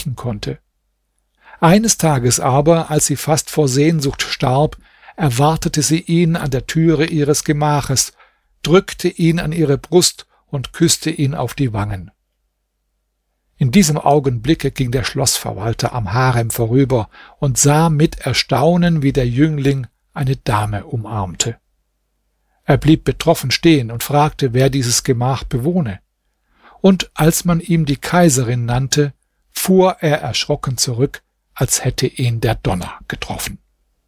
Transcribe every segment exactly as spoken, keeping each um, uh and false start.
sprechen konnte. Eines Tages aber, als sie fast vor Sehnsucht starb, erwartete sie ihn an der Türe ihres Gemaches, drückte ihn an ihre Brust und küsste ihn auf die Wangen. In diesem Augenblicke ging der Schlossverwalter am Harem vorüber und sah mit Erstaunen, wie der Jüngling eine Dame umarmte. Er blieb betroffen stehen und fragte, wer dieses Gemach bewohne. Und als man ihm die Kaiserin nannte, fuhr er erschrocken zurück, als hätte ihn der Donner getroffen.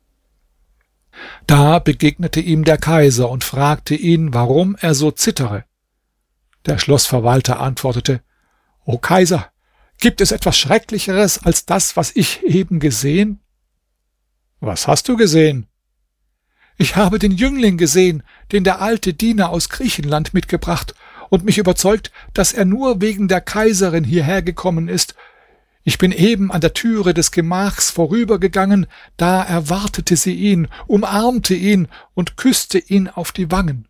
Da begegnete ihm der Kaiser und fragte ihn, warum er so zittere. Der Schlossverwalter antwortete: »O Kaiser, gibt es etwas Schrecklicheres als das, was ich eben gesehen?« »Was hast du gesehen?« »Ich habe den Jüngling gesehen, den der alte Diener aus Griechenland mitgebracht, und mich überzeugt, dass er nur wegen der Kaiserin hierher gekommen ist. Ich bin eben an der Türe des Gemachs vorübergegangen, da erwartete sie ihn, umarmte ihn und küsste ihn auf die Wangen.«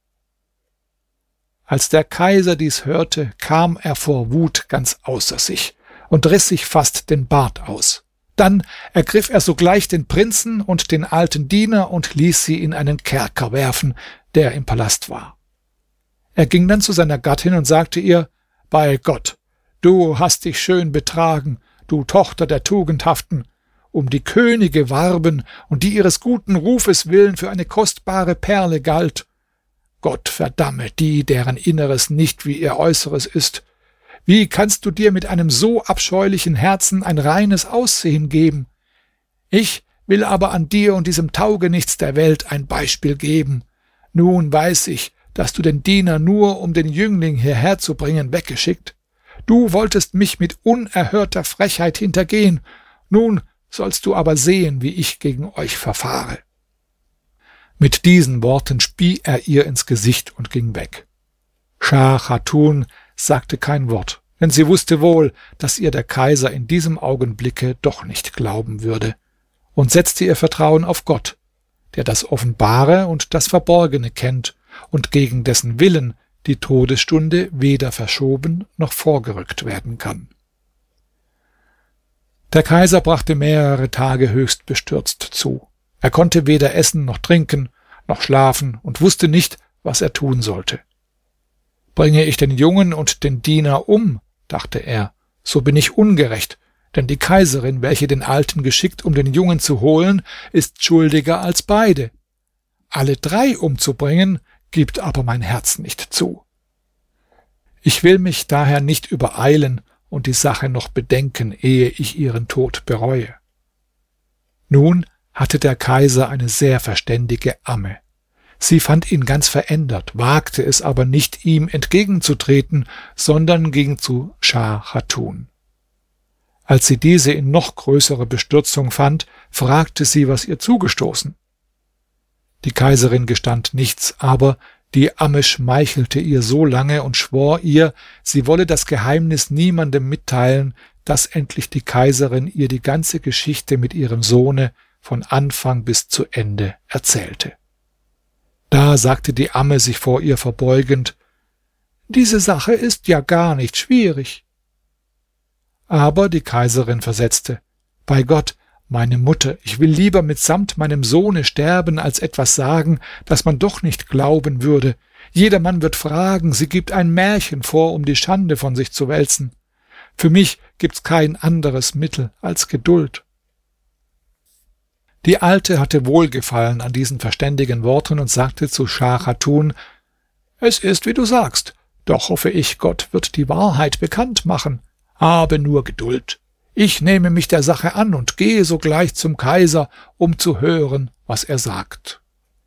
Als der Kaiser dies hörte, kam er vor Wut ganz außer sich und riss sich fast den Bart aus. Dann ergriff er sogleich den Prinzen und den alten Diener und ließ sie in einen Kerker werfen, der im Palast war. Er ging dann zu seiner Gattin und sagte ihr: »Bei Gott, du hast dich schön betragen, du Tochter der Tugendhaften. Um die Könige warben und die ihres guten Rufes willen für eine kostbare Perle galt. Gott verdamme die, deren Inneres nicht wie ihr Äußeres ist. Wie kannst du dir mit einem so abscheulichen Herzen ein reines Aussehen geben? Ich will aber an dir und diesem Taugenichts der Welt ein Beispiel geben. Nun weiß ich, dass du den Diener nur, um den Jüngling hierher zu bringen, weggeschickt. Du wolltest mich mit unerhörter Frechheit hintergehen. Nun sollst du aber sehen, wie ich gegen euch verfahre.« Mit diesen Worten spie er ihr ins Gesicht und ging weg. Schah Chatun sagte kein Wort, denn sie wusste wohl, dass ihr der Kaiser in diesem Augenblicke doch nicht glauben würde, und setzte ihr Vertrauen auf Gott, der das Offenbare und das Verborgene kennt und gegen dessen Willen die Todesstunde weder verschoben noch vorgerückt werden kann. Der Kaiser brachte mehrere Tage höchst bestürzt zu. Er konnte weder essen noch trinken noch schlafen und wusste nicht, was er tun sollte. »Bringe ich den Jungen und den Diener um«, dachte er, »so bin ich ungerecht, denn die Kaiserin, welche den Alten geschickt, um den Jungen zu holen, ist schuldiger als beide. Alle drei umzubringen, gibt aber mein Herz nicht zu. Ich will mich daher nicht übereilen und die Sache noch bedenken, ehe ich ihren Tod bereue.« Nun hatte der Kaiser eine sehr verständige Amme. Sie fand ihn ganz verändert, wagte es aber nicht, ihm entgegenzutreten, sondern ging zu Schah Chatun. Als sie diese in noch größerer Bestürzung fand, fragte sie, was ihr zugestoßen. Die Kaiserin gestand nichts, aber die Amme schmeichelte ihr so lange und schwor ihr, sie wolle das Geheimnis niemandem mitteilen, dass endlich die Kaiserin ihr die ganze Geschichte mit ihrem Sohne von Anfang bis zu Ende erzählte. Da sagte die Amme, sich vor ihr verbeugend: »Diese Sache ist ja gar nicht schwierig.« Aber die Kaiserin versetzte: »Bei Gott, meine Mutter, ich will lieber mitsamt meinem Sohne sterben, als etwas sagen, das man doch nicht glauben würde. Jedermann wird fragen, sie gibt ein Märchen vor, um die Schande von sich zu wälzen. Für mich gibt's kein anderes Mittel als Geduld.« Die Alte hatte Wohlgefallen an diesen verständigen Worten und sagte zu Schah Chatun: »Es ist, wie du sagst, doch hoffe ich, Gott wird die Wahrheit bekannt machen. Habe nur Geduld. Ich nehme mich der Sache an und gehe sogleich zum Kaiser, um zu hören, was er sagt.«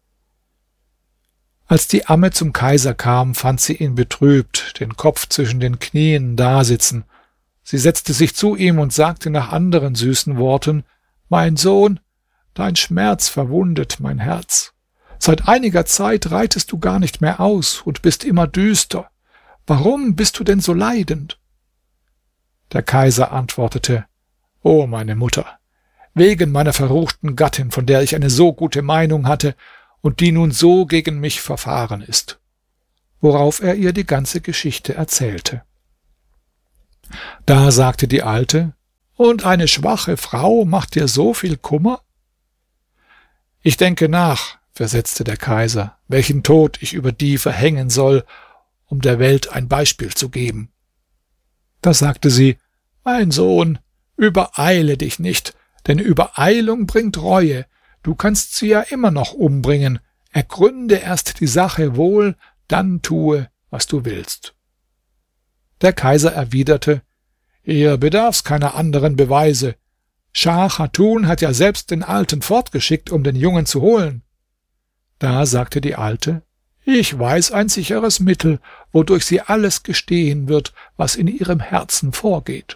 Als die Amme zum Kaiser kam, fand sie ihn betrübt, den Kopf zwischen den Knien dasitzen. Sie setzte sich zu ihm und sagte nach anderen süßen Worten: »Mein Sohn, dein Schmerz verwundet mein Herz. Seit einiger Zeit reitest du gar nicht mehr aus und bist immer düster. Warum bist du denn so leidend?« Der Kaiser antwortete: »O meine Mutter, wegen meiner verruchten Gattin, von der ich eine so gute Meinung hatte und die nun so gegen mich verfahren ist.« Worauf er ihr die ganze Geschichte erzählte. Da sagte die Alte: Und eine schwache Frau macht dir so viel Kummer?« »Ich denke nach«, versetzte der Kaiser, »welchen Tod ich über die verhängen soll, um der Welt ein Beispiel zu geben.« Da sagte sie: »Mein Sohn, übereile dich nicht, denn Übereilung bringt Reue. Du kannst sie ja immer noch umbringen. Ergründe erst die Sache wohl, dann tue, was du willst.« Der Kaiser erwiderte: »Ihr bedarf's keiner anderen Beweise. Schah Chatun hat ja selbst den Alten fortgeschickt, um den Jungen zu holen.« Da sagte die Alte: »Ich weiß ein sicheres Mittel, wodurch sie alles gestehen wird, was in ihrem Herzen vorgeht.«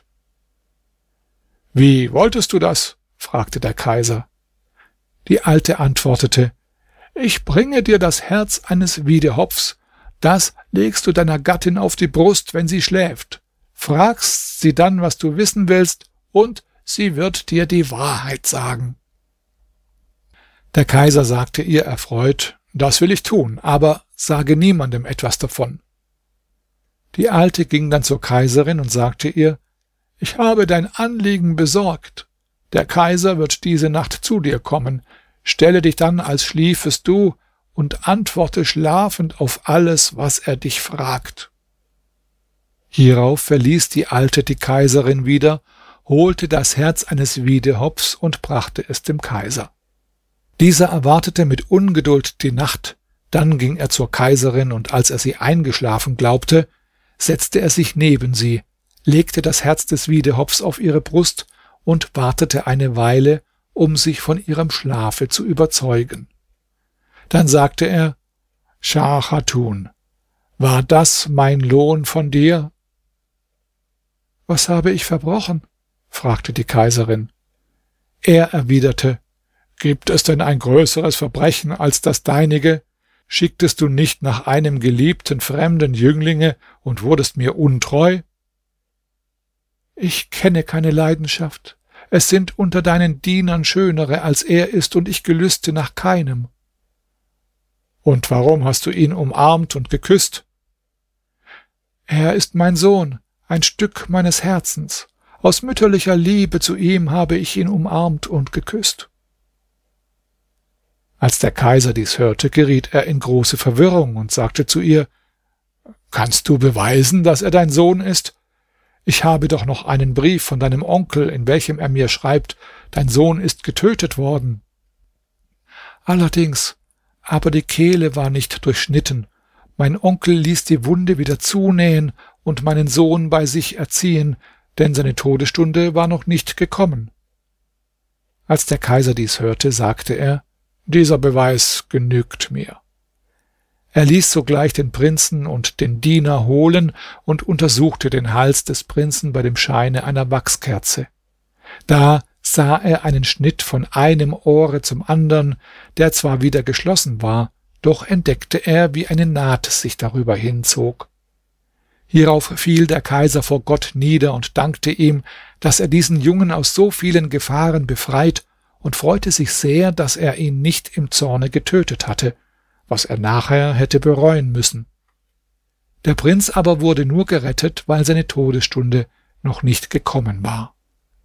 »Wie wolltest du das?« fragte der Kaiser. Die Alte antwortete: »Ich bringe dir das Herz eines Wiedehopfs. Das legst du deiner Gattin auf die Brust, wenn sie schläft. Fragst sie dann, was du wissen willst, und sie wird dir die Wahrheit sagen.« Der Kaiser sagte ihr erfreut: »Das will ich tun, aber sage niemandem etwas davon.« Die Alte ging dann zur Kaiserin und sagte ihr: »Ich habe dein Anliegen besorgt. Der Kaiser wird diese Nacht zu dir kommen. Stelle dich dann, als schliefest du, und antworte schlafend auf alles, was er dich fragt.« Hierauf verließ die Alte die Kaiserin wieder, holte das Herz eines Wiedehopfs und brachte es dem Kaiser. Dieser erwartete mit Ungeduld die Nacht, dann ging er zur Kaiserin, und als er sie eingeschlafen glaubte, setzte er sich neben sie, legte das Herz des Wiedehopfs auf ihre Brust und wartete eine Weile, um sich von ihrem Schlafe zu überzeugen. Dann sagte er: »Schah Chatun, war das mein Lohn von dir?« »Was habe ich verbrochen?« fragte die Kaiserin. Er erwiderte: »Gibt es denn ein größeres Verbrechen als das deinige? Schicktest du nicht nach einem geliebten fremden Jünglinge und wurdest mir untreu?« »Ich kenne keine Leidenschaft. Es sind unter deinen Dienern schönere, als er ist, und ich gelüste nach keinem.« »Und warum hast du ihn umarmt und geküsst?« »Er ist mein Sohn, ein Stück meines Herzens. Aus mütterlicher Liebe zu ihm habe ich ihn umarmt und geküsst.« Als der Kaiser dies hörte, geriet er in große Verwirrung und sagte zu ihr: »Kannst du beweisen, dass er dein Sohn ist? Ich habe doch noch einen Brief von deinem Onkel, in welchem er mir schreibt, dein Sohn ist getötet worden.« »Allerdings, aber die Kehle war nicht durchschnitten. Mein Onkel ließ die Wunde wieder zunähen und meinen Sohn bei sich erziehen, denn seine Todesstunde war noch nicht gekommen.« Als der Kaiser dies hörte, sagte er: »Dieser Beweis genügt mir.« Er ließ sogleich den Prinzen und den Diener holen und untersuchte den Hals des Prinzen bei dem Scheine einer Wachskerze. Da sah er einen Schnitt von einem Ohre zum andern, der zwar wieder geschlossen war, doch entdeckte er, wie eine Naht sich darüber hinzog. Hierauf fiel der Kaiser vor Gott nieder und dankte ihm, dass er diesen Jungen aus so vielen Gefahren befreit, und freute sich sehr, dass er ihn nicht im Zorne getötet hatte, was er nachher hätte bereuen müssen. Der Prinz aber wurde nur gerettet, weil seine Todesstunde noch nicht gekommen war.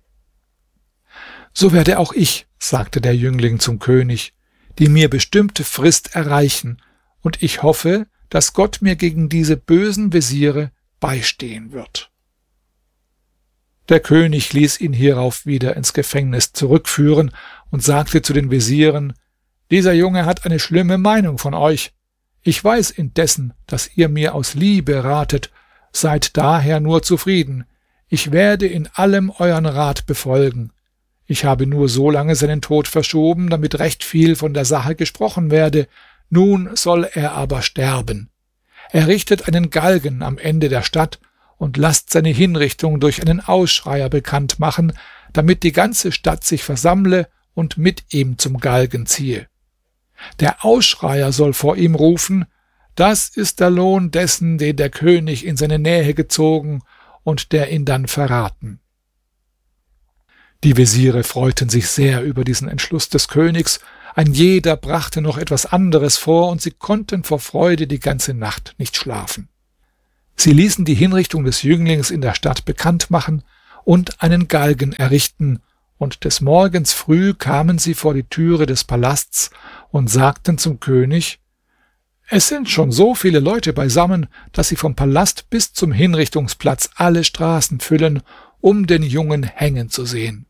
»So werde auch ich«, sagte der Jüngling zum König, »die mir bestimmte Frist erreichen, und ich hoffe, dass Gott mir gegen diese bösen Wesire beistehen wird.« Der König ließ ihn hierauf wieder ins Gefängnis zurückführen und sagte zu den Wesiren: »Dieser Junge hat eine schlimme Meinung von euch. Ich weiß indessen, dass ihr mir aus Liebe ratet, seid daher nur zufrieden. Ich werde in allem euren Rat befolgen. Ich habe nur so lange seinen Tod verschoben, damit recht viel von der Sache gesprochen werde. Nun soll er aber sterben. Errichtet einen Galgen am Ende der Stadt und lasst seine Hinrichtung durch einen Ausschreier bekannt machen, damit die ganze Stadt sich versammle und mit ihm zum Galgen ziehe. Der Ausschreier soll vor ihm rufen: »Das ist der Lohn dessen, den der König in seine Nähe gezogen und der ihn dann verraten.« Die Wesire freuten sich sehr über diesen Entschluss des Königs, ein jeder brachte noch etwas anderes vor, und sie konnten vor Freude die ganze Nacht nicht schlafen. Sie ließen die Hinrichtung des Jünglings in der Stadt bekannt machen und einen Galgen errichten, und des Morgens früh kamen sie vor die Türe des Palasts und sagten zum König: Es sind schon so viele Leute beisammen, dass sie vom Palast bis zum Hinrichtungsplatz alle Straßen füllen, um den Jungen hängen zu sehen.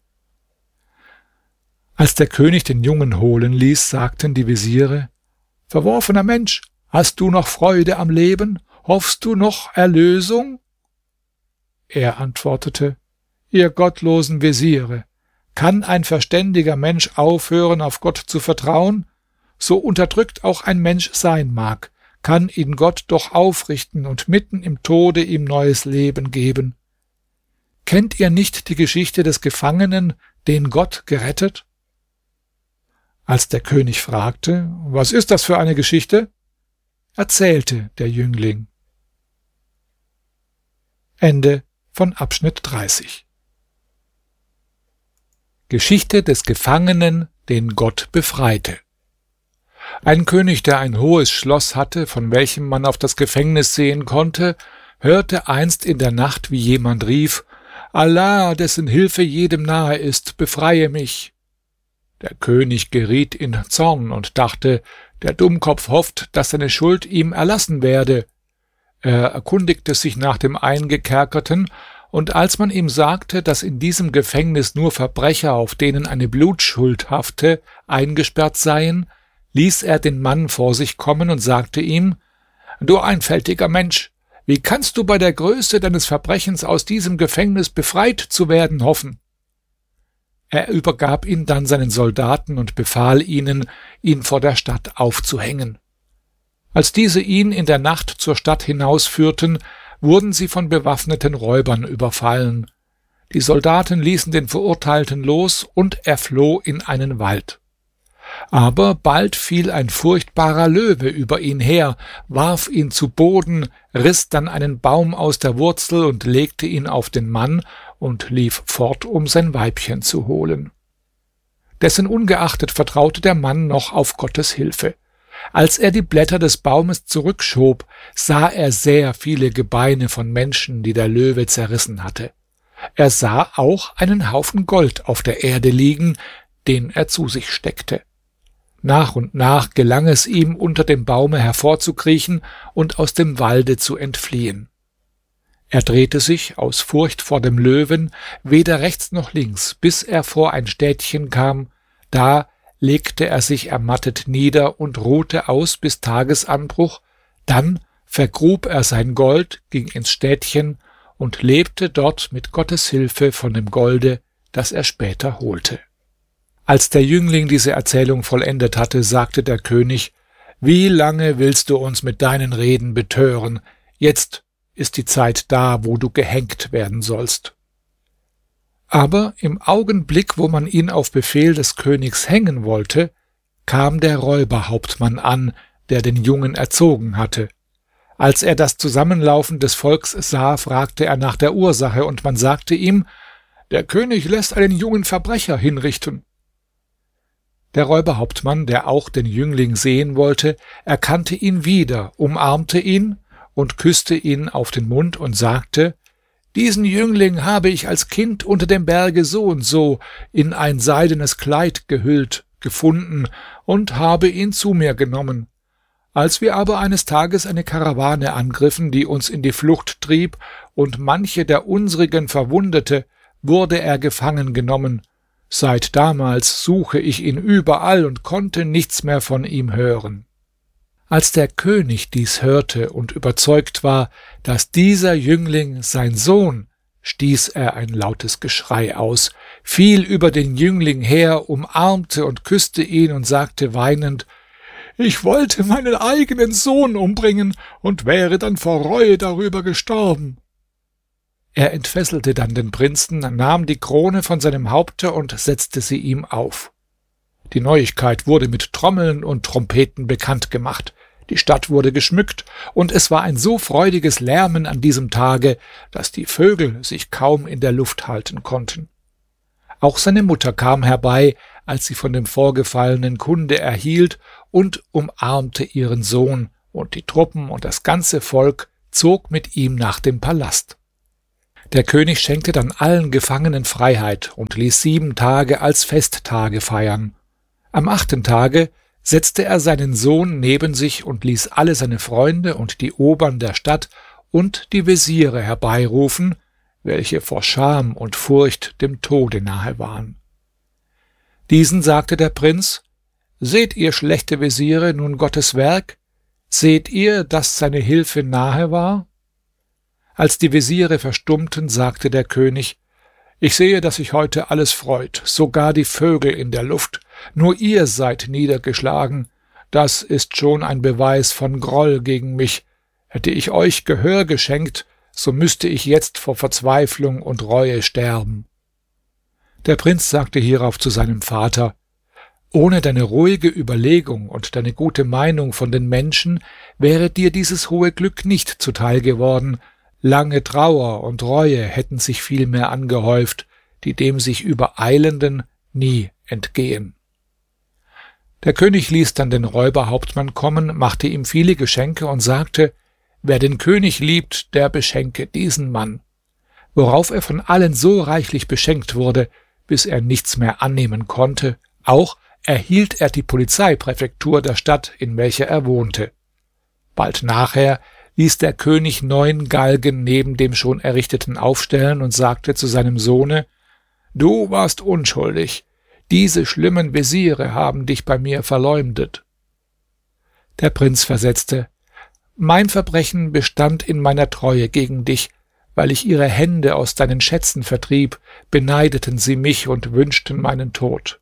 Als der König den Jungen holen ließ, sagten die Wesire: Verworfener Mensch, hast du noch Freude am Leben? Hoffst du noch Erlösung? Er antwortete: Ihr gottlosen Wesire, kann ein verständiger Mensch aufhören, auf Gott zu vertrauen? So unterdrückt auch ein Mensch sein mag, kann ihn Gott doch aufrichten und mitten im Tode ihm neues Leben geben. Kennt ihr nicht die Geschichte des Gefangenen, den Gott gerettet? Als der König fragte: Was ist das für eine Geschichte?, erzählte der Jüngling. Ende von Abschnitt dreißig. Geschichte des Gefangenen, den Gott befreite. Ein König, der ein hohes Schloss hatte, von welchem man auf das Gefängnis sehen konnte, hörte einst in der Nacht, wie jemand rief: Allah, dessen Hilfe jedem nahe ist, befreie mich. Der König geriet in Zorn und dachte, der Dummkopf hofft, dass seine Schuld ihm erlassen werde. Er erkundigte sich nach dem Eingekerkerten, und als man ihm sagte, dass in diesem Gefängnis nur Verbrecher, auf denen eine Blutschuld hafte, eingesperrt seien, ließ er den Mann vor sich kommen und sagte ihm: Du einfältiger Mensch, wie kannst du bei der Größe deines Verbrechens aus diesem Gefängnis befreit zu werden hoffen? Er übergab ihn dann seinen Soldaten und befahl ihnen, ihn vor der Stadt aufzuhängen. Als diese ihn in der Nacht zur Stadt hinausführten, wurden sie von bewaffneten Räubern überfallen. Die Soldaten ließen den Verurteilten los, und er floh in einen Wald. Aber bald fiel ein furchtbarer Löwe über ihn her, warf ihn zu Boden, riss dann einen Baum aus der Wurzel und legte ihn auf den Mann und lief fort, um sein Weibchen zu holen. Dessen ungeachtet vertraute der Mann noch auf Gottes Hilfe. Als er die Blätter des Baumes zurückschob, sah er sehr viele Gebeine von Menschen, die der Löwe zerrissen hatte. Er sah auch einen Haufen Gold auf der Erde liegen, den er zu sich steckte. Nach und nach gelang es ihm, unter dem Baume hervorzukriechen und aus dem Walde zu entfliehen. Er drehte sich, aus Furcht vor dem Löwen, weder rechts noch links, bis er vor ein Städtchen kam. Da legte er sich ermattet nieder und ruhte aus bis Tagesanbruch. Dann vergrub er sein Gold, ging ins Städtchen und lebte dort mit Gottes Hilfe von dem Golde, das er später holte. Als der Jüngling diese Erzählung vollendet hatte, sagte der König: Wie lange willst du uns mit deinen Reden betören? Jetzt ist die Zeit da, wo du gehängt werden sollst. Aber im Augenblick, wo man ihn auf Befehl des Königs hängen wollte, kam der Räuberhauptmann an, der den Jungen erzogen hatte. Als er das Zusammenlaufen des Volks sah, fragte er nach der Ursache, und man sagte ihm: Der König lässt einen jungen Verbrecher hinrichten. Der Räuberhauptmann, der auch den Jüngling sehen wollte, erkannte ihn wieder, umarmte ihn und küsste ihn auf den Mund und sagte: Diesen Jüngling habe ich als Kind unter dem Berge so und so in ein seidenes Kleid gehüllt gefunden und habe ihn zu mir genommen. Als wir aber eines Tages eine Karawane angriffen, die uns in die Flucht trieb und manche der unsrigen verwundete, wurde er gefangen genommen. Seit damals suche ich ihn überall und konnte nichts mehr von ihm hören. Als der König dies hörte und überzeugt war, dass dieser Jüngling sein Sohn, stieß er ein lautes Geschrei aus, fiel über den Jüngling her, umarmte und küsste ihn und sagte weinend: Ich wollte meinen eigenen Sohn umbringen und wäre dann vor Reue darüber gestorben. Er entfesselte dann den Prinzen, nahm die Krone von seinem Haupte und setzte sie ihm auf. Die Neuigkeit wurde mit Trommeln und Trompeten bekannt gemacht. Die Stadt wurde geschmückt, und es war ein so freudiges Lärmen an diesem Tage, dass die Vögel sich kaum in der Luft halten konnten. Auch seine Mutter kam herbei, als sie von dem Vorgefallenen Kunde erhielt, und umarmte ihren Sohn, und die Truppen und das ganze Volk zog mit ihm nach dem Palast. Der König schenkte dann allen Gefangenen Freiheit und ließ sieben Tage als Festtage feiern. Am achten Tage setzte er seinen Sohn neben sich und ließ alle seine Freunde und die Obern der Stadt und die Wesire herbeirufen, welche vor Scham und Furcht dem Tode nahe waren. Diesen sagte der Prinz: Seht ihr, schlechte Wesire, nun Gottes Werk? Seht ihr, dass seine Hilfe nahe war? Als die Wesire verstummten, sagte der König: Ich sehe, dass sich heute alles freut, sogar die Vögel in der Luft. Nur ihr seid niedergeschlagen. Das ist schon ein Beweis von Groll gegen mich. Hätte ich euch Gehör geschenkt, so müsste ich jetzt vor Verzweiflung und Reue sterben. Der Prinz sagte hierauf zu seinem Vater: Ohne deine ruhige Überlegung und deine gute Meinung von den Menschen wäre dir dieses hohe Glück nicht zuteil geworden. Lange Trauer und Reue hätten sich vielmehr angehäuft, die dem sich Übereilenden nie entgehen. Der König ließ dann den Räuberhauptmann kommen, machte ihm viele Geschenke und sagte: Wer den König liebt, der beschenke diesen Mann. Worauf er von allen so reichlich beschenkt wurde, bis er nichts mehr annehmen konnte. Auch erhielt er die Polizeipräfektur der Stadt, in welcher er wohnte. Bald nachher ließ der König neun Galgen neben dem schon errichteten aufstellen und sagte zu seinem Sohne: Du warst unschuldig. Diese schlimmen Wesire haben dich bei mir verleumdet. Der Prinz versetzte: Mein Verbrechen bestand in meiner Treue gegen dich. Weil ich ihre Hände aus deinen Schätzen vertrieb, beneideten sie mich und wünschten meinen Tod.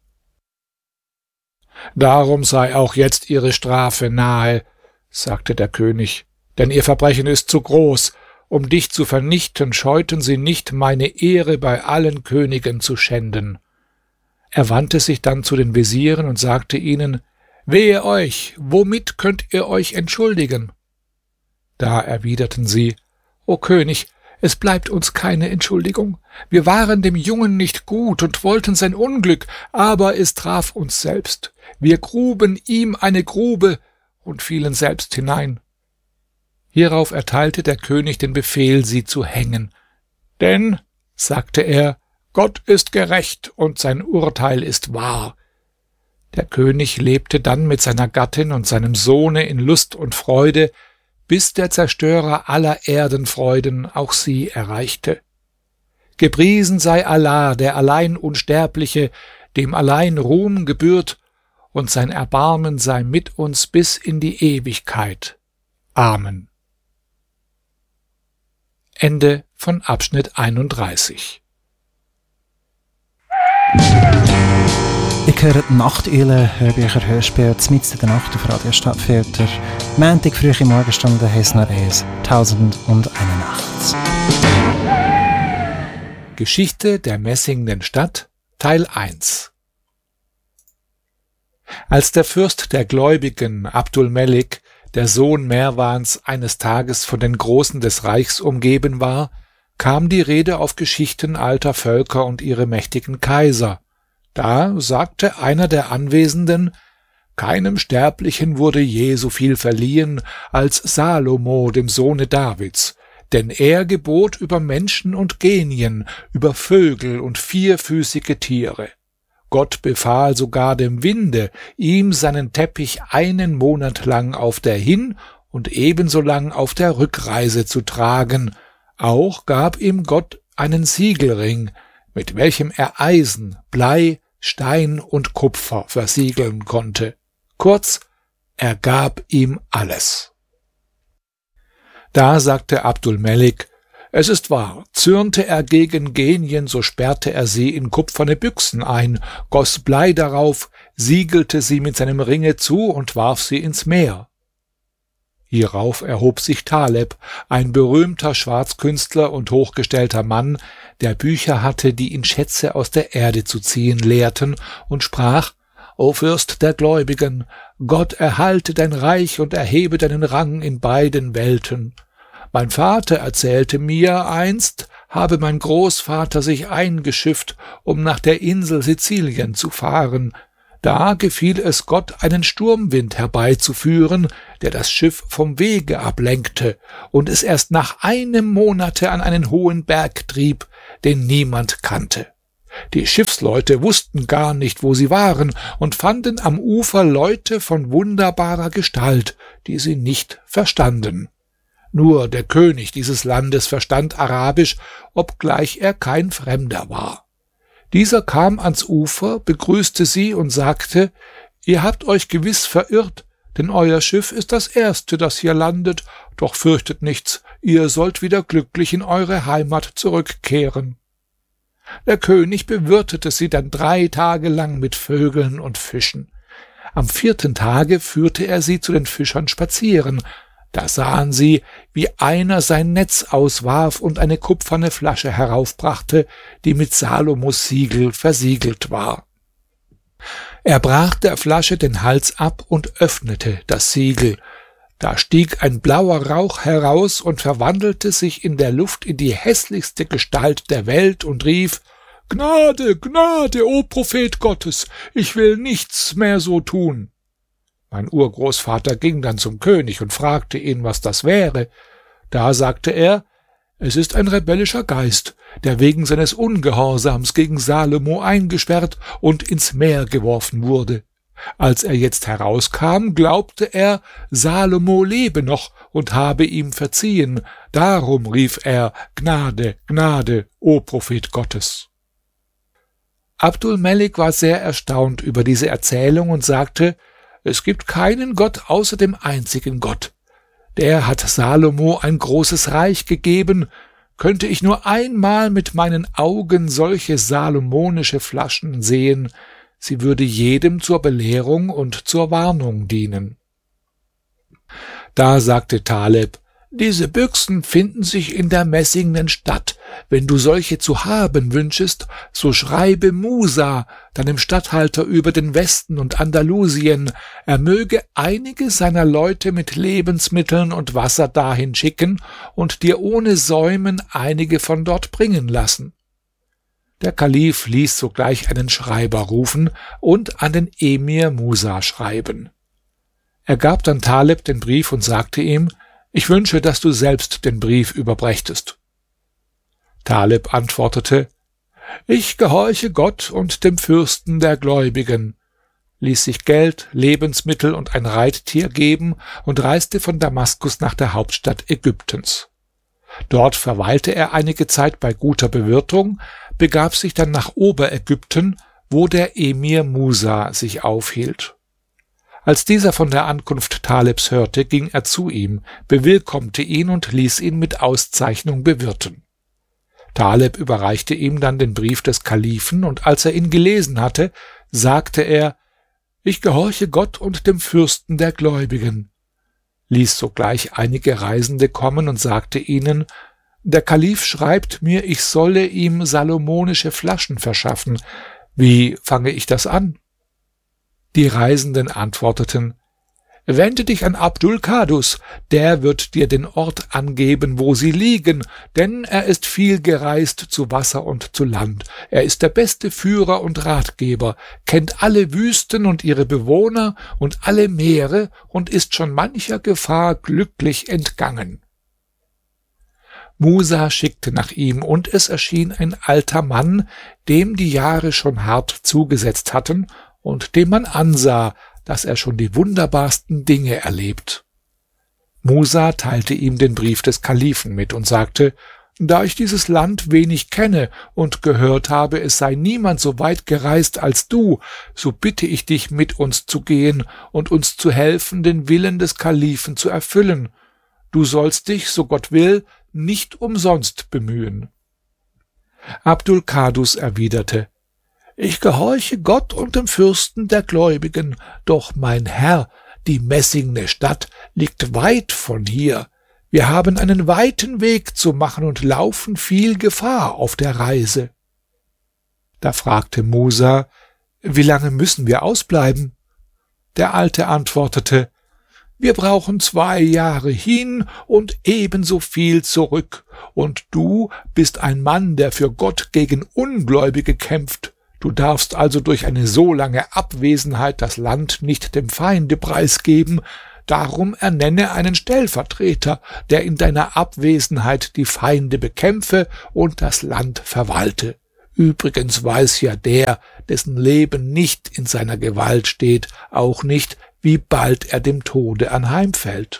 Darum sei auch jetzt ihre Strafe nahe, sagte der König, denn ihr Verbrechen ist zu groß. Um dich zu vernichten, scheuten sie nicht, meine Ehre bei allen Königen zu schänden. Er wandte sich dann zu den Wesiren und sagte ihnen: Wehe euch, womit könnt ihr euch entschuldigen? Da erwiderten sie: O König, es bleibt uns keine Entschuldigung. Wir waren dem Jungen nicht gut und wollten sein Unglück, aber es traf uns selbst. Wir gruben ihm eine Grube und fielen selbst hinein. Hierauf erteilte der König den Befehl, sie zu hängen. Denn, sagte er, Gott ist gerecht und sein Urteil ist wahr. Der König lebte dann mit seiner Gattin und seinem Sohne in Lust und Freude, bis der Zerstörer aller Erdenfreuden auch sie erreichte. Gepriesen sei Allah, der allein Unsterbliche, dem allein Ruhm gebührt, und sein Erbarmen sei mit uns bis in die Ewigkeit. Amen. Ende von Abschnitt einunddreißig. Ich höre die Nachteulen, Hörbücher, Hörspiele, mitten in der Nacht auf Radio Stadtfilter. Montag früh in Morgenstunde heisst noch eins, tausend und eine Nacht. Geschichte der messingnen Stadt, Teil eins. Als der Fürst der Gläubigen, Abdul Melik, der Sohn Merwans, eines Tages von den Großen des Reichs umgeben war, kam die Rede auf Geschichten alter Völker und ihre mächtigen Kaiser. Da sagte einer der Anwesenden: Keinem Sterblichen wurde je so viel verliehen als Salomo, dem Sohne Davids, denn er gebot über Menschen und Genien, über Vögel und vierfüßige Tiere. Gott befahl sogar dem Winde, ihm seinen Teppich einen Monat lang auf der Hin- und ebenso lang auf der Rückreise zu tragen. Auch gab ihm Gott einen Siegelring, mit welchem er Eisen, Blei, Stein und Kupfer versiegeln konnte. Kurz, er gab ihm alles. Da sagte Abdul Melik: Es ist wahr, zürnte er gegen Genien, so sperrte er sie in kupferne Büchsen ein, goss Blei darauf, siegelte sie mit seinem Ringe zu und warf sie ins Meer. Hierauf erhob sich Taleb, ein berühmter Schwarzkünstler und hochgestellter Mann, der Bücher hatte, die ihn Schätze aus der Erde zu ziehen lehrten, und sprach: O Fürst der Gläubigen, Gott erhalte dein Reich und erhebe deinen Rang in beiden Welten. Mein Vater erzählte mir, einst habe mein Großvater sich eingeschifft, um nach der Insel Sizilien zu fahren. Da gefiel es Gott, einen Sturmwind herbeizuführen, der das Schiff vom Wege ablenkte und es erst nach einem Monate an einen hohen Berg trieb, den niemand kannte. Die Schiffsleute wussten gar nicht, wo sie waren, und fanden am Ufer Leute von wunderbarer Gestalt, die sie nicht verstanden. Nur der König dieses Landes verstand Arabisch, obgleich er kein Fremder war. Dieser kam ans Ufer, begrüßte sie und sagte: »Ihr habt euch gewiss verirrt, denn euer Schiff ist das erste, das hier landet, doch fürchtet nichts, ihr sollt wieder glücklich in eure Heimat zurückkehren.« Der König bewirtete sie dann drei Tage lang mit Vögeln und Fischen. Am vierten Tage führte er sie zu den Fischern spazieren. Da sahen sie, wie einer sein Netz auswarf und eine kupferne Flasche heraufbrachte, die mit Salomos Siegel versiegelt war. Er brach der Flasche den Hals ab und öffnete das Siegel. Da stieg ein blauer Rauch heraus und verwandelte sich in der Luft in die hässlichste Gestalt der Welt und rief: »Gnade, Gnade, o Prophet Gottes, ich will nichts mehr so tun.« Mein Urgroßvater ging dann zum König und fragte ihn, was das wäre. Da sagte er: »Es ist ein rebellischer Geist, der wegen seines Ungehorsams gegen Salomo eingesperrt und ins Meer geworfen wurde. Als er jetzt herauskam, glaubte er, Salomo lebe noch und habe ihm verziehen. Darum rief er: »Gnade, Gnade, o Prophet Gottes.« Abdul Melik war sehr erstaunt über diese Erzählung und sagte: »Es gibt keinen Gott außer dem einzigen Gott. Der hat Salomo ein großes Reich gegeben. Könnte ich nur einmal mit meinen Augen solche salomonische Flaschen sehen, sie würde jedem zur Belehrung und zur Warnung dienen.« Da sagte Taleb: »Diese Büchsen finden sich in der messingnen Stadt. Wenn du solche zu haben wünschest, so schreibe Musa, deinem Statthalter über den Westen und Andalusien, er möge einige seiner Leute mit Lebensmitteln und Wasser dahin schicken und dir ohne Säumen einige von dort bringen lassen.« Der Kalif ließ sogleich einen Schreiber rufen und an den Emir Musa schreiben. Er gab dann Taleb den Brief und sagte ihm: »Ich wünsche, dass du selbst den Brief überbrächtest.« Taleb antwortete: »Ich gehorche Gott und dem Fürsten der Gläubigen«, ließ sich Geld, Lebensmittel und ein Reittier geben und reiste von Damaskus nach der Hauptstadt Ägyptens. Dort verweilte er einige Zeit bei guter Bewirtung, begab sich dann nach Oberägypten, wo der Emir Musa sich aufhielt. Als dieser von der Ankunft Talebs hörte, ging er zu ihm, bewillkommte ihn und ließ ihn mit Auszeichnung bewirten. Taleb überreichte ihm dann den Brief des Kalifen, und als er ihn gelesen hatte, sagte er: »Ich gehorche Gott und dem Fürsten der Gläubigen«, ließ sogleich einige Reisende kommen und sagte ihnen: »Der Kalif schreibt mir, ich solle ihm salomonische Flaschen verschaffen. Wie fange ich das an?« Die Reisenden antworteten: »Wende dich an Abdul Kadus, der wird dir den Ort angeben, wo sie liegen, denn er ist viel gereist zu Wasser und zu Land. Er ist der beste Führer und Ratgeber, kennt alle Wüsten und ihre Bewohner und alle Meere und ist schon mancher Gefahr glücklich entgangen.« Musa schickte nach ihm, und es erschien ein alter Mann, dem die Jahre schon hart zugesetzt hatten und dem man ansah, dass er schon die wunderbarsten Dinge erlebt. Musa teilte ihm den Brief des Kalifen mit und sagte: »Da ich dieses Land wenig kenne und gehört habe, es sei niemand so weit gereist als du, so bitte ich dich, mit uns zu gehen und uns zu helfen, den Willen des Kalifen zu erfüllen. Du sollst dich, so Gott will, nicht umsonst bemühen.« Abdul Kadus erwiderte: »Ich gehorche Gott und dem Fürsten der Gläubigen, doch mein Herr, die messingne Stadt liegt weit von hier. Wir haben einen weiten Weg zu machen und laufen viel Gefahr auf der Reise.« Da fragte Musa: »Wie lange müssen wir ausbleiben?« Der Alte antwortete: »Wir brauchen zwei Jahre hin und ebenso viel zurück, und du bist ein Mann, der für Gott gegen Ungläubige kämpft. Du darfst also durch eine so lange Abwesenheit das Land nicht dem Feinde preisgeben, darum ernenne einen Stellvertreter, der in deiner Abwesenheit die Feinde bekämpfe und das Land verwalte. Übrigens weiß ja der, dessen Leben nicht in seiner Gewalt steht, auch nicht, wie bald er dem Tode anheimfällt.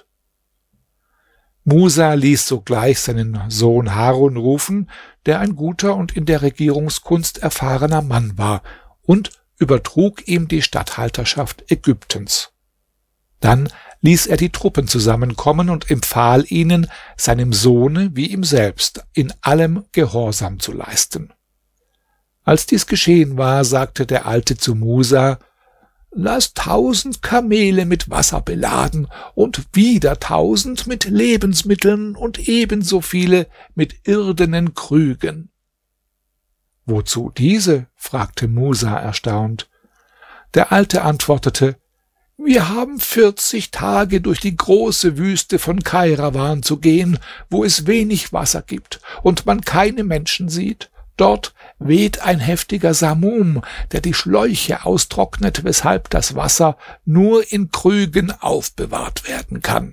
Musa ließ sogleich seinen Sohn Harun rufen, der ein guter und in der Regierungskunst erfahrener Mann war, und übertrug ihm die Statthalterschaft Ägyptens. Dann ließ er die Truppen zusammenkommen und empfahl ihnen, seinem Sohne wie ihm selbst in allem Gehorsam zu leisten. Als dies geschehen war, sagte der Alte zu Musa: Lass tausend Kamele mit Wasser beladen und wieder tausend mit Lebensmitteln und ebenso viele mit irdenen Krügen. Wozu diese? Fragte Musa erstaunt. Der Alte antwortete: Wir haben vierzig Tage durch die große Wüste von Kairawan zu gehen, wo es wenig Wasser gibt und man keine Menschen sieht. Dort weht ein heftiger Samum, der die Schläuche austrocknet, weshalb das Wasser nur in Krügen aufbewahrt werden kann.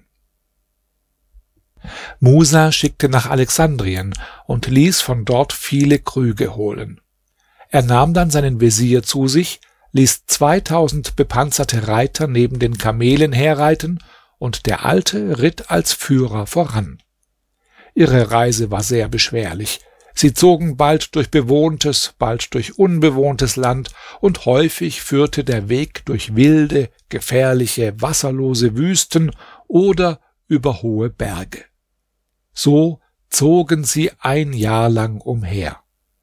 Musa schickte nach Alexandrien und ließ von dort viele Krüge holen. Er nahm dann seinen Wesir zu sich, ließ zweitausend bepanzerte Reiter neben den Kamelen herreiten, und der Alte ritt als Führer voran. Ihre Reise war sehr beschwerlich. Sie zogen bald durch bewohntes, bald durch unbewohntes Land, und häufig führte der Weg durch wilde, gefährliche, wasserlose Wüsten oder über hohe Berge. So zogen sie ein Jahr lang umher.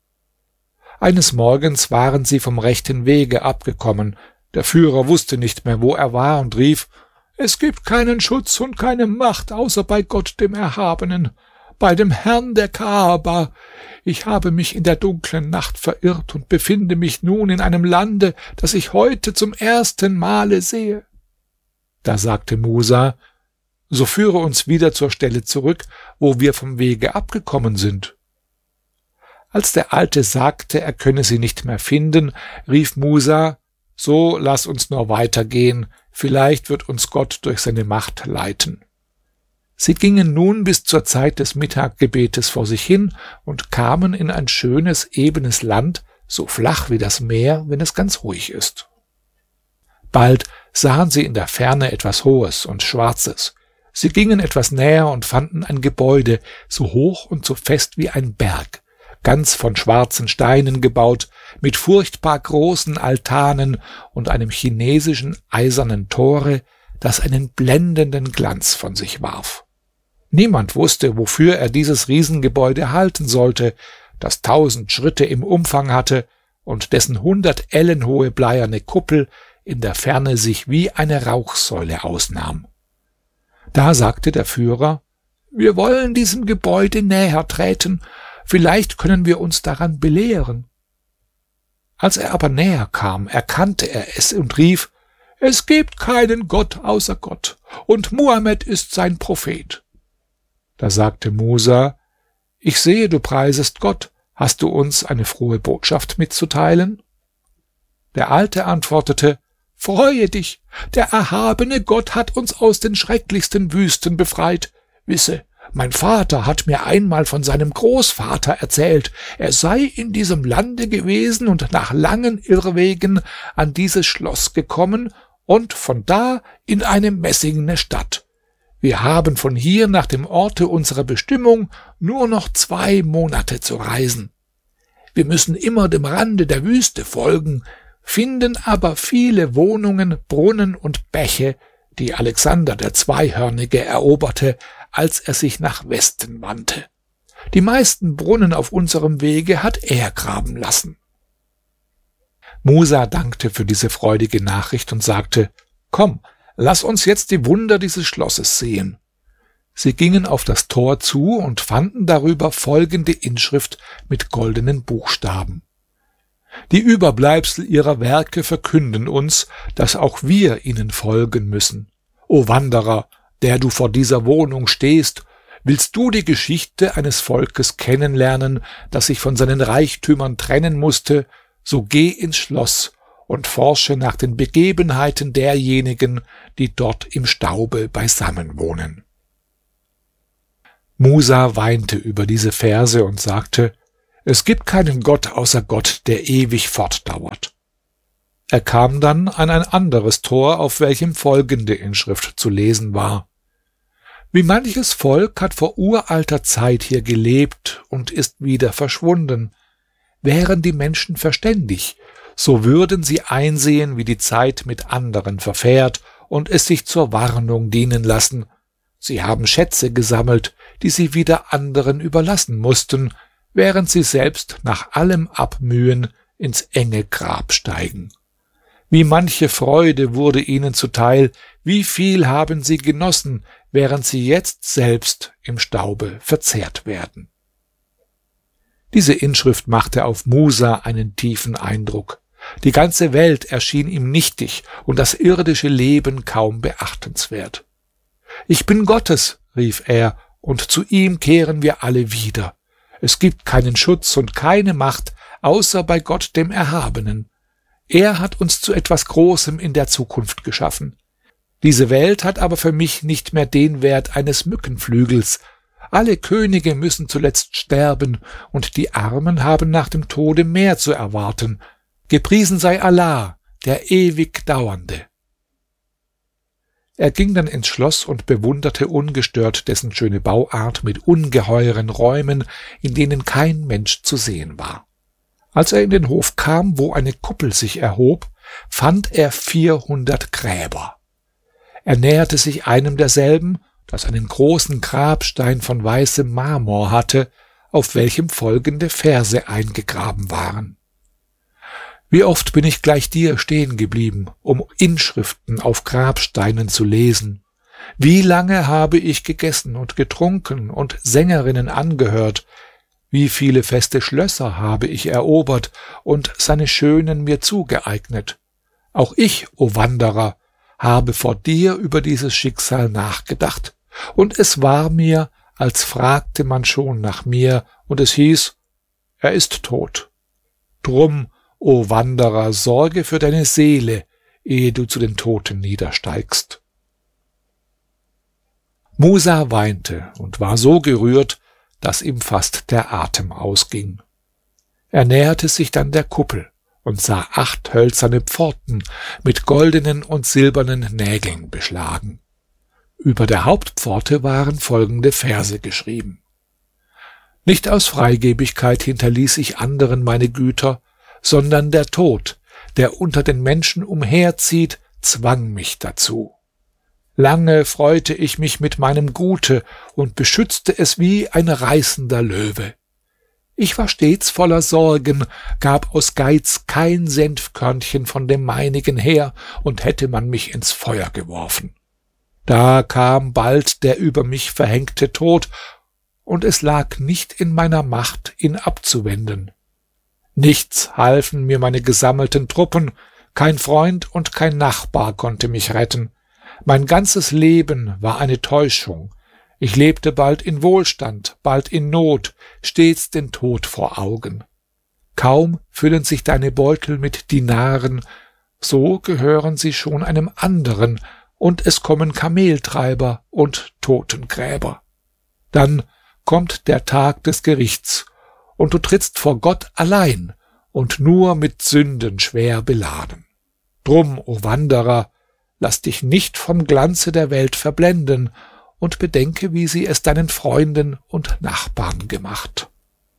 Eines Morgens waren sie vom rechten Wege abgekommen. Der Führer wusste nicht mehr, wo er war, und rief: Es gibt keinen Schutz und keine Macht, außer bei Gott dem Erhabenen, bei dem Herrn der Kaaba. Ich habe mich in der dunklen Nacht verirrt und befinde mich nun in einem Lande, das ich heute zum ersten Male sehe. Da sagte Musa: So führe uns wieder zur Stelle zurück, wo wir vom Wege abgekommen sind. Als der Alte sagte, er könne sie nicht mehr finden, rief Musa: So lass uns nur weitergehen, vielleicht wird uns Gott durch seine Macht leiten. Sie gingen nun bis zur Zeit des Mittaggebetes vor sich hin und kamen in ein schönes, ebenes Land, so flach wie das Meer, wenn es ganz ruhig ist. Bald sahen sie in der Ferne etwas Hohes und Schwarzes. Sie gingen etwas näher und fanden ein Gebäude, so hoch und so fest wie ein Berg, ganz von schwarzen Steinen gebaut, mit furchtbar großen Altanen und einem chinesischen eisernen Tore, das einen blendenden Glanz von sich warf. Niemand wusste, wofür er dieses Riesengebäude halten sollte, das tausend Schritte im Umfang hatte und dessen hundert Ellen hohe bleierne Kuppel in der Ferne sich wie eine Rauchsäule ausnahm. Da sagte der Führer: Wir wollen diesem Gebäude näher treten, vielleicht können wir uns daran belehren. Als er aber näher kam, erkannte er es und rief: Es gibt keinen Gott außer Gott, und Muhammad ist sein Prophet. Da sagte Musa: Ich sehe, du preisest Gott. Hast du uns eine frohe Botschaft mitzuteilen? Der Alte antwortete: Freue dich, der erhabene Gott hat uns aus den schrecklichsten Wüsten befreit. Wisse, mein Vater hat mir einmal von seinem Großvater erzählt, er sei in diesem Lande gewesen und nach langen Irrwegen an dieses Schloss gekommen und von da in eine messingene Stadt. Wir haben von hier nach dem Orte unserer Bestimmung nur noch zwei Monate zu reisen. Wir müssen immer dem Rande der Wüste folgen, finden aber viele Wohnungen, Brunnen und Bäche, die Alexander der Zweihörnige eroberte, als er sich nach Westen wandte. Die meisten Brunnen auf unserem Wege hat er graben lassen. Musa dankte für diese freudige Nachricht und sagte: Komm, lass uns jetzt die Wunder dieses Schlosses sehen. Sie gingen auf das Tor zu und fanden darüber folgende Inschrift mit goldenen Buchstaben: Die Überbleibsel ihrer Werke verkünden uns, dass auch wir ihnen folgen müssen. O Wanderer, der du vor dieser Wohnung stehst, willst du die Geschichte eines Volkes kennenlernen, das sich von seinen Reichtümern trennen musste, so geh ins Schloss und forsche nach den Begebenheiten derjenigen, die dort im Staube beisammen wohnen.« Musa weinte über diese Verse und sagte: »Es gibt keinen Gott außer Gott, der ewig fortdauert.« Er kam dann an ein anderes Tor, auf welchem folgende Inschrift zu lesen war: »Wie manches Volk hat vor uralter Zeit hier gelebt und ist wieder verschwunden. Wären die Menschen verständig, so würden sie einsehen, wie die Zeit mit anderen verfährt und es sich zur Warnung dienen lassen. Sie haben Schätze gesammelt, die sie wieder anderen überlassen mussten, während sie selbst nach allem Abmühen ins enge Grab steigen. Wie manche Freude wurde ihnen zuteil, wie viel haben sie genossen, während sie jetzt selbst im Staube verzehrt werden.« Diese Inschrift machte auf Musa einen tiefen Eindruck. Die ganze Welt erschien ihm nichtig und das irdische Leben kaum beachtenswert. »Ich bin Gottes«, rief er, »und zu ihm kehren wir alle wieder. Es gibt keinen Schutz und keine Macht, außer bei Gott dem Erhabenen. Er hat uns zu etwas Großem in der Zukunft geschaffen. Diese Welt hat aber für mich nicht mehr den Wert eines Mückenflügels. Alle Könige müssen zuletzt sterben, und die Armen haben nach dem Tode mehr zu erwarten. Gepriesen sei Allah, der ewig Dauernde.« Er ging dann ins Schloss und bewunderte ungestört dessen schöne Bauart mit ungeheuren Räumen, in denen kein Mensch zu sehen war. Als er in den Hof kam, wo eine Kuppel sich erhob, fand er vierhundert Gräber. Er näherte sich einem derselben, das einen großen Grabstein von weißem Marmor hatte, auf welchem folgende Verse eingegraben waren: »Wie oft bin ich gleich dir stehen geblieben, um Inschriften auf Grabsteinen zu lesen. Wie lange habe ich gegessen und getrunken und Sängerinnen angehört. Wie viele feste Schlösser habe ich erobert und seine Schönen mir zugeeignet. Auch ich, o Wanderer, habe vor dir über dieses Schicksal nachgedacht, und es war mir, als fragte man schon nach mir, und es hieß, er ist tot. Drum, o Wanderer, sorge für deine Seele, ehe du zu den Toten niedersteigst.« Musa weinte und war so gerührt, dass ihm fast der Atem ausging. Er näherte sich dann der Kuppel und sah acht hölzerne Pforten mit goldenen und silbernen Nägeln beschlagen. Über der Hauptpforte waren folgende Verse geschrieben: »Nicht aus Freigebigkeit hinterließ ich anderen meine Güter, sondern der Tod, der unter den Menschen umherzieht, zwang mich dazu. Lange freute ich mich mit meinem Gute und beschützte es wie ein reißender Löwe. Ich war stets voller Sorgen, gab aus Geiz kein Senfkörnchen von dem meinigen her, und hätte man mich ins Feuer geworfen. Da kam bald der über mich verhängte Tod, und es lag nicht in meiner Macht, ihn abzuwenden. Nichts halfen mir meine gesammelten Truppen, kein Freund und kein Nachbar konnte mich retten. Mein ganzes Leben war eine Täuschung. Ich lebte bald in Wohlstand, bald in Not, stets den Tod vor Augen. Kaum füllen sich deine Beutel mit Dinaren, so gehören sie schon einem anderen, und es kommen Kameltreiber und Totengräber. Dann kommt der Tag des Gerichts, und du trittst vor Gott allein und nur mit Sünden schwer beladen. Drum, o Wanderer, lass dich nicht vom Glanze der Welt verblenden und bedenke, wie sie es deinen Freunden und Nachbarn gemacht.«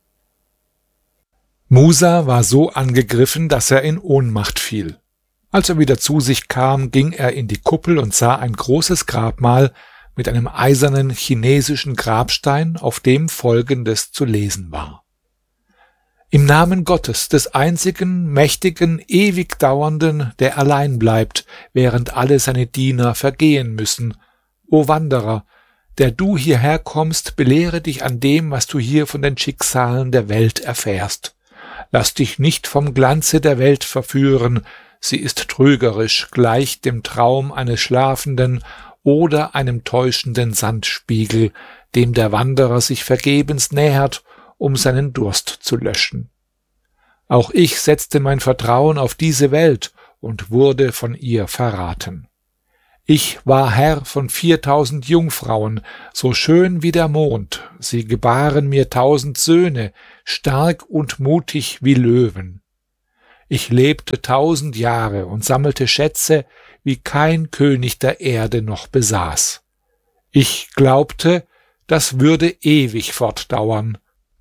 Musa war so angegriffen, dass er in Ohnmacht fiel. Als er wieder zu sich kam, ging er in die Kuppel und sah ein großes Grabmal mit einem eisernen chinesischen Grabstein, auf dem Folgendes zu lesen war: »Im Namen Gottes, des einzigen, mächtigen, ewig dauernden, der allein bleibt, während alle seine Diener vergehen müssen. O Wanderer, der du hierher kommst, belehre dich an dem, was du hier von den Schicksalen der Welt erfährst. Lass dich nicht vom Glanze der Welt verführen, sie ist trügerisch, gleich dem Traum eines Schlafenden oder einem täuschenden Sandspiegel, dem der Wanderer sich vergebens nähert, um seinen Durst zu löschen. Auch ich setzte mein Vertrauen auf diese Welt und wurde von ihr verraten. Ich war Herr von viertausend Jungfrauen, so schön wie der Mond, sie gebaren mir tausend Söhne, stark und mutig wie Löwen. Ich lebte tausend Jahre und sammelte Schätze, wie kein König der Erde noch besaß. Ich glaubte, das würde ewig fortdauern.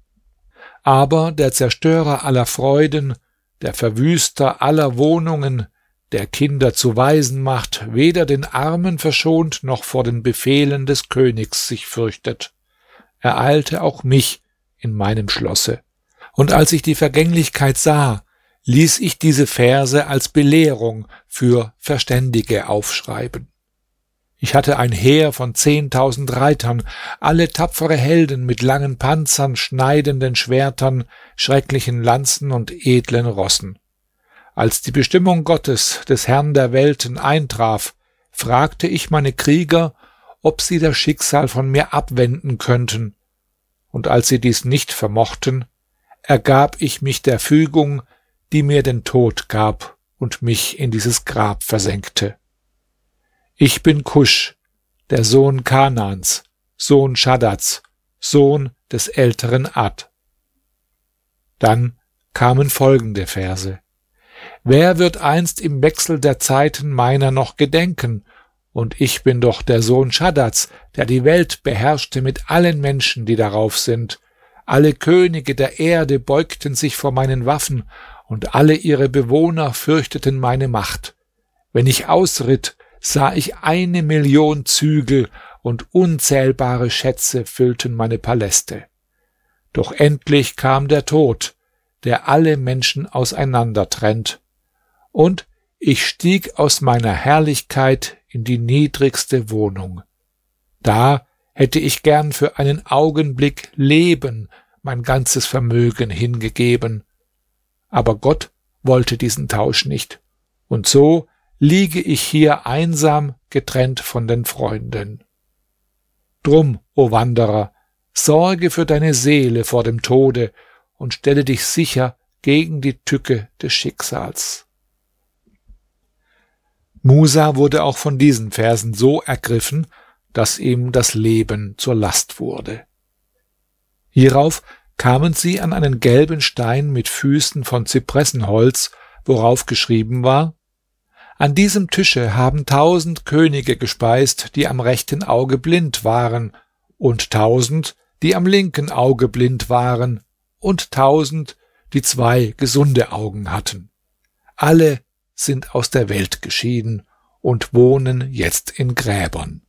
Aber der Zerstörer aller Freuden, der Verwüster aller Wohnungen, der Kinder zu Waisen macht, weder den Armen verschont noch vor den Befehlen des Königs sich fürchtet, ereilte auch mich in meinem Schlosse. Und als ich die Vergänglichkeit sah, ließ ich diese Verse als Belehrung für Verständige aufschreiben. Ich hatte ein Heer von zehntausend Reitern, alle tapfere Helden mit langen Panzern, schneidenden Schwertern, schrecklichen Lanzen und edlen Rossen. Als die Bestimmung Gottes, des Herrn der Welten, eintraf, fragte ich meine Krieger, ob sie das Schicksal von mir abwenden könnten, und als sie dies nicht vermochten, ergab ich mich der Fügung, die mir den Tod gab und mich in dieses Grab versenkte. Ich bin Kusch, der Sohn Kanaans, Sohn Schaddats, Sohn des älteren Ad. Dann kamen folgende Verse. Wer wird einst im Wechsel der Zeiten meiner noch gedenken? Und ich bin doch der Sohn Schaddats, der die Welt beherrschte mit allen Menschen, die darauf sind. Alle Könige der Erde beugten sich vor meinen Waffen, und alle ihre Bewohner fürchteten meine Macht. Wenn ich ausritt, sah ich eine Million Zügel, und unzählbare Schätze füllten meine Paläste. Doch endlich kam der Tod, der alle Menschen auseinander trennt, und ich stieg aus meiner Herrlichkeit in die niedrigste Wohnung. Da hätte ich gern für einen Augenblick Leben, mein ganzes Vermögen hingegeben. Aber Gott wollte diesen Tausch nicht, und so liege ich hier einsam, getrennt von den Freunden. Drum, o Wanderer, sorge für deine Seele vor dem Tode und stelle dich sicher gegen die Tücke des Schicksals. Musa wurde auch von diesen Versen so ergriffen, dass ihm das Leben zur Last wurde. Hierauf kamen sie an einen gelben Stein mit Füßen von Zypressenholz, worauf geschrieben war: An diesem Tische haben tausend Könige gespeist, die am rechten Auge blind waren, und tausend, die am linken Auge blind waren, und tausend, die zwei gesunde Augen hatten. Alle sind aus der Welt geschieden und wohnen jetzt in Gräbern.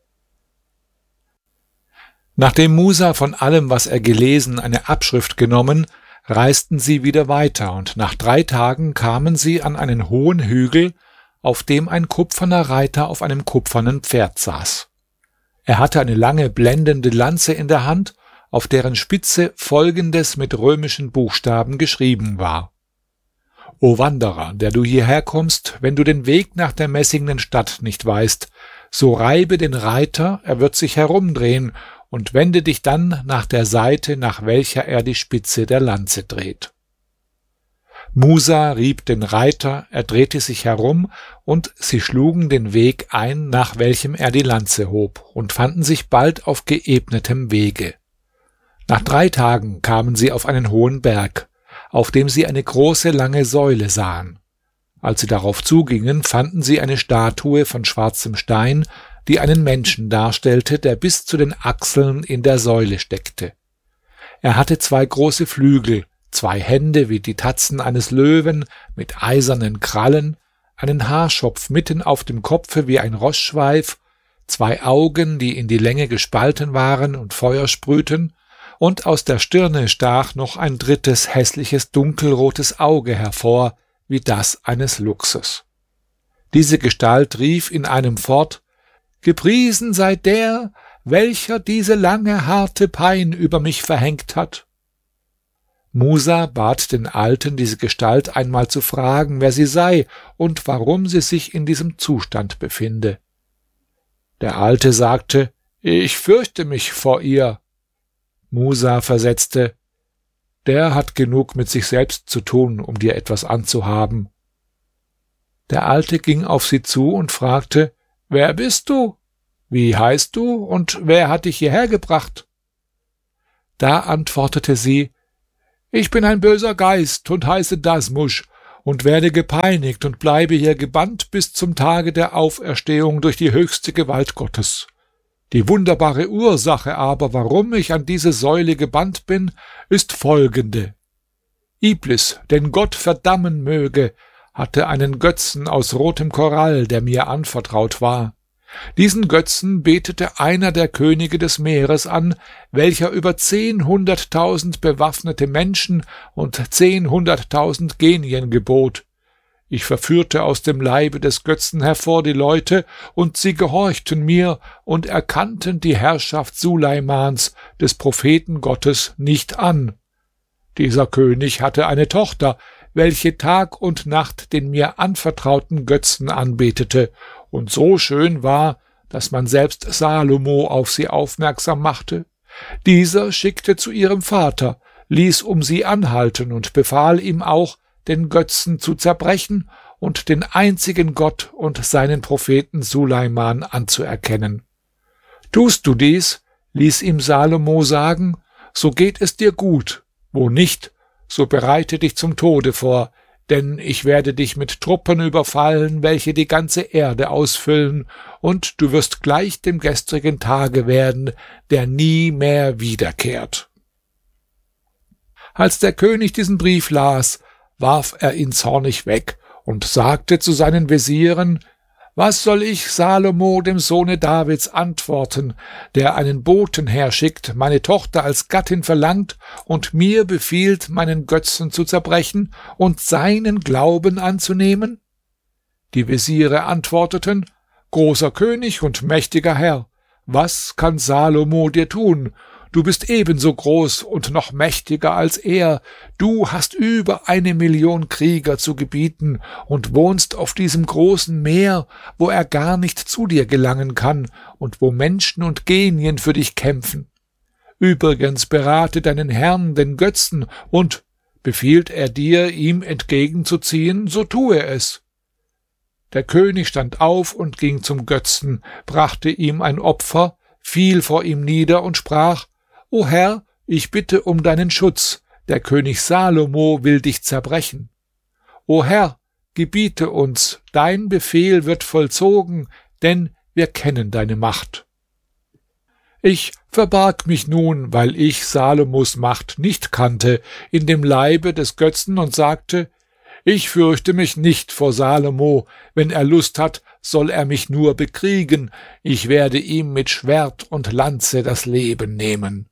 Nachdem Musa von allem, was er gelesen, eine Abschrift genommen, reisten sie wieder weiter, und nach drei Tagen kamen sie an einen hohen Hügel, auf dem ein kupferner Reiter auf einem kupfernen Pferd saß. Er hatte eine lange, blendende Lanze in der Hand, auf deren Spitze Folgendes mit römischen Buchstaben geschrieben war: O Wanderer, der du hierher kommst, wenn du den Weg nach der messingnen Stadt nicht weißt, so reibe den Reiter, er wird sich herumdrehen, und wende dich dann nach der Seite, nach welcher er die Spitze der Lanze dreht. Musa rieb den Reiter, er drehte sich herum, und sie schlugen den Weg ein, nach welchem er die Lanze hob, und fanden sich bald auf geebnetem Wege. Nach drei Tagen kamen sie auf einen hohen Berg, auf dem sie eine große lange Säule sahen. Als sie darauf zugingen, fanden sie eine Statue von schwarzem Stein, die einen Menschen darstellte, der bis zu den Achseln in der Säule steckte. Er hatte zwei große Flügel, zwei Hände wie die Tatzen eines Löwen mit eisernen Krallen, einen Haarschopf mitten auf dem Kopfe wie ein Rossschweif, zwei Augen, die in die Länge gespalten waren und Feuer sprühten, und aus der Stirne stach noch ein drittes hässliches dunkelrotes Auge hervor, wie das eines Luchses. Diese Gestalt rief in einem fort: Gepriesen sei der, welcher diese lange harte Pein über mich verhängt hat. Musa bat den Alten, diese Gestalt einmal zu fragen, wer sie sei und warum sie sich in diesem Zustand befinde. Der Alte sagte: Ich fürchte mich vor ihr. Musa versetzte: der hat genug mit sich selbst zu tun, um dir etwas anzuhaben.« Der Alte ging auf sie zu und fragte: »Wer bist du? Wie heißt du und wer hat dich hierher gebracht?« Da antwortete sie: »Ich bin ein böser Geist und heiße Dasmusch und werde gepeinigt und bleibe hier gebannt bis zum Tage der Auferstehung durch die höchste Gewalt Gottes. Die wunderbare Ursache aber, warum ich an diese Säule gebannt bin, ist folgende: Iblis, den Gott verdammen möge, hatte einen Götzen aus rotem Korall, der mir anvertraut war. Diesen Götzen betete einer der Könige des Meeres an, welcher über zehnhunderttausend bewaffnete Menschen und zehnhunderttausend Genien gebot. Ich verführte aus dem Leibe des Götzen hervor die Leute, und sie gehorchten mir und erkannten die Herrschaft Suleimans, des Propheten Gottes, nicht an. Dieser König hatte eine Tochter, welche Tag und Nacht den mir anvertrauten Götzen anbetete und so schön war, dass man selbst Salomo auf sie aufmerksam machte. Dieser schickte zu ihrem Vater, ließ um sie anhalten und befahl ihm auch, den Götzen zu zerbrechen und den einzigen Gott und seinen Propheten Suleiman anzuerkennen. Tust du dies, ließ ihm Salomo sagen, so geht es dir gut, wo nicht, so bereite dich zum Tode vor, denn ich werde dich mit Truppen überfallen, welche die ganze Erde ausfüllen, und du wirst gleich dem gestrigen Tage werden, der nie mehr wiederkehrt. Als der König diesen Brief las, warf er ihn zornig weg und sagte zu seinen Wesiren: »Was soll ich Salomo, dem Sohne Davids, antworten, der einen Boten herschickt, meine Tochter als Gattin verlangt und mir befiehlt, meinen Götzen zu zerbrechen und seinen Glauben anzunehmen?« Die Wesire antworteten: »Großer König und mächtiger Herr, was kann Salomo dir tun? Du bist ebenso groß und noch mächtiger als er. Du hast über eine Million Krieger zu gebieten und wohnst auf diesem großen Meer, wo er gar nicht zu dir gelangen kann und wo Menschen und Genien für dich kämpfen. Übrigens berate deinen Herrn, den Götzen, und befiehlt er dir, ihm entgegenzuziehen, so tue es.« Der König stand auf und ging zum Götzen, brachte ihm ein Opfer, fiel vor ihm nieder und sprach: »O Herr, ich bitte um deinen Schutz, der König Salomo will dich zerbrechen. O Herr, gebiete uns, dein Befehl wird vollzogen, denn wir kennen deine Macht.« Ich verbarg mich nun, weil ich Salomos Macht nicht kannte, in dem Leibe des Götzen und sagte: »Ich fürchte mich nicht vor Salomo, wenn er Lust hat, soll er mich nur bekriegen, ich werde ihm mit Schwert und Lanze das Leben nehmen.«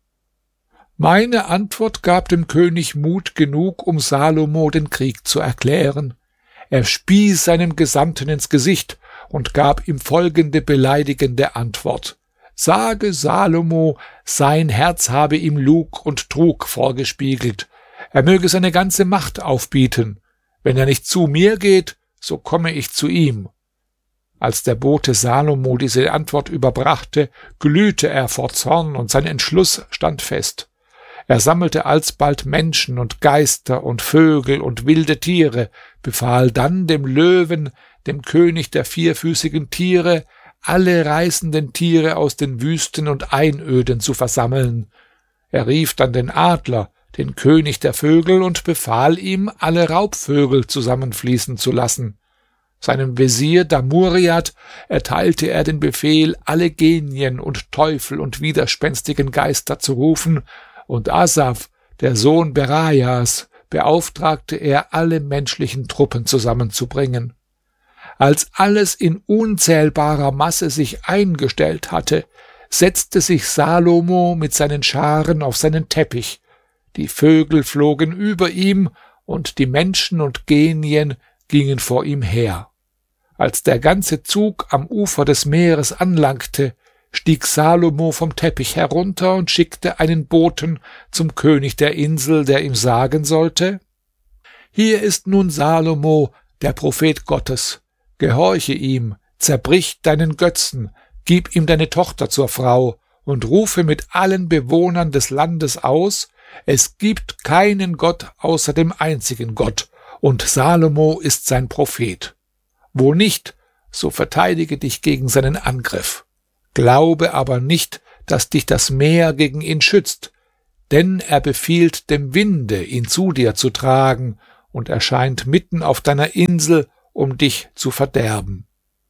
Meine Antwort gab dem König Mut genug, um Salomo den Krieg zu erklären. Er spie seinem Gesandten ins Gesicht und gab ihm folgende beleidigende Antwort: »Sage Salomo, sein Herz habe ihm Lug und Trug vorgespiegelt. Er möge seine ganze Macht aufbieten. Wenn er nicht zu mir geht, so komme ich zu ihm.« Als der Bote Salomo diese Antwort überbrachte, glühte er vor Zorn und sein Entschluss stand fest. Er sammelte alsbald Menschen und Geister und Vögel und wilde Tiere, befahl dann dem Löwen, dem König der vierfüßigen Tiere, alle reißenden Tiere aus den Wüsten und Einöden zu versammeln. Er rief dann den Adler, den König der Vögel, und befahl ihm, alle Raubvögel zusammenfließen zu lassen. Seinem Wesir Damuriat erteilte er den Befehl, alle Genien und Teufel und widerspenstigen Geister zu rufen, und Asaf, der Sohn Berajas, beauftragte er, alle menschlichen Truppen zusammenzubringen. Als alles in unzählbarer Masse sich eingestellt hatte, setzte sich Salomo mit seinen Scharen auf seinen Teppich. Die Vögel flogen über ihm, und die Menschen und Genien gingen vor ihm her. Als der ganze Zug am Ufer des Meeres anlangte, stieg Salomo vom Teppich herunter und schickte einen Boten zum König der Insel, der ihm sagen sollte: »Hier ist nun Salomo, der Prophet Gottes. Gehorche ihm, zerbrich deinen Götzen, gib ihm deine Tochter zur Frau und rufe mit allen Bewohnern des Landes aus, es gibt keinen Gott außer dem einzigen Gott, und Salomo ist sein Prophet. Wo nicht, so verteidige dich gegen seinen Angriff. Glaube aber nicht, dass dich das Meer gegen ihn schützt, denn er befiehlt dem Winde, ihn zu dir zu tragen, und erscheint mitten auf deiner Insel, um dich zu verderben.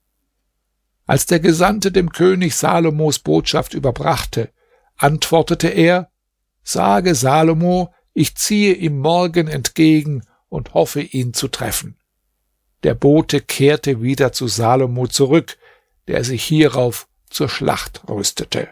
Als der Gesandte dem König Salomos Botschaft überbrachte, antwortete er: Sage Salomo, ich ziehe ihm morgen entgegen und hoffe, ihn zu treffen. Der Bote kehrte wieder zu Salomo zurück, der sich hierauf zur Schlacht rüstete.